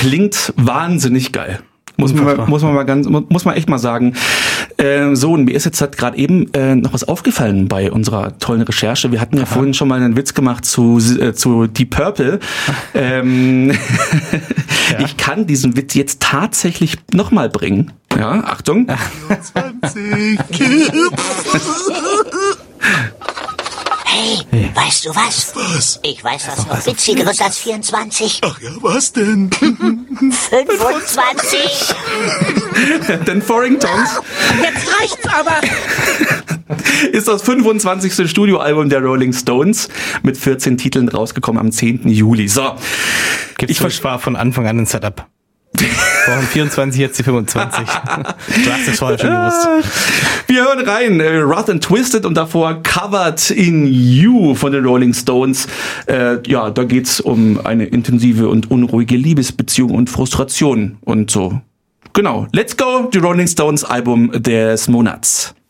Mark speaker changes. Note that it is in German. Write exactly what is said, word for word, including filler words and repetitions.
Speaker 1: klingt wahnsinnig geil. Muss man, mal, muss man mal ganz, muss man echt mal sagen. Äh, so, und mir ist jetzt halt gerade eben äh, noch was aufgefallen bei unserer tollen Recherche. Wir hatten ja Aha. vorhin schon mal einen Witz gemacht zu, äh, zu Deep Purple. ähm, ja. Ich kann diesen Witz jetzt tatsächlich nochmal bringen. Ja, Achtung.
Speaker 2: vierundzwanzig
Speaker 3: Hey, hey, weißt du was?
Speaker 2: Was?
Speaker 3: Ich weiß was noch Witzigeres als vierundzwanzig.
Speaker 2: Ach ja, was denn?
Speaker 3: fünfundzwanzig.
Speaker 1: Den Forringtons.
Speaker 3: Jetzt reicht's aber.
Speaker 1: Ist das fünfundzwanzigste Studioalbum der Rolling Stones mit vierzehn Titeln rausgekommen am zehnten Juli. So.
Speaker 4: Gibt's ich war von Anfang an ein Setup. Brauchen vierundzwanzig, jetzt die fünfundzwanzig. Du hast es vorher schon gewusst.
Speaker 1: Wir hören rein. Äh, Rough and Twisted und davor Covered in You von den Rolling Stones. Äh, ja, da geht's um eine intensive und unruhige Liebesbeziehung und Frustration und so. Genau. Let's go, die Rolling Stones Album des Monats.